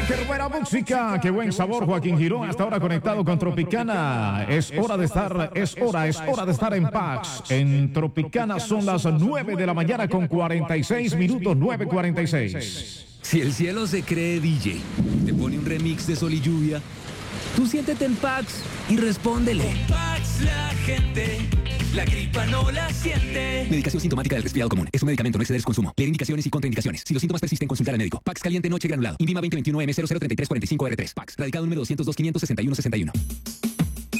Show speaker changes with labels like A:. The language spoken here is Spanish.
A: qué buena música, qué buen sabor, Joaquín Girón, hasta ahora conectado con Tropicana. Es hora de estar en Pax. En Tropicana son las 9 de la mañana con 46 minutos, 9:46.
B: Si el cielo se cree DJ, te pone un remix de Sol y Lluvia, tú siéntete en Pax y respóndele.
C: Con Pax la gente, la gripa no la siente.
B: Medicación sintomática del resfriado común. Es un medicamento, no exceder su consumo. Leer indicaciones y contraindicaciones. Si los síntomas persisten, consultar al médico. Pax caliente noche granulado. INVIMA 2021 M003345R3. Pax. Radicado número 202 561 61.